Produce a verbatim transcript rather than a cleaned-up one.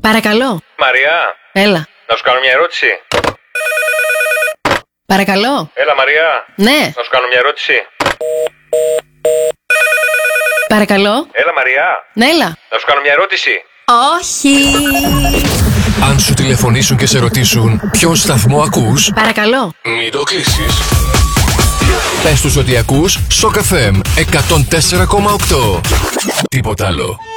Παρακαλώ. Μαριά. Έλα. Να σου κάνω μια ερώτηση. Παρακαλώ. Έλα, Μαριά. Ναι. Να σου κάνω μια ερώτηση. Παρακαλώ. Έλα, Μαριά. Ναι, έλα. Να σου κάνω μια ερώτηση. Όχι. Αν σου τηλεφωνήσουν και σε ρωτήσουν ποιο σταθμό ακούς, Παρακαλώ. μην το κλείσεις. Πες τους ότι ακούς Σοκ εφ εμ εκατόν τέσσερα κόμμα οκτώ. Τίποτα άλλο.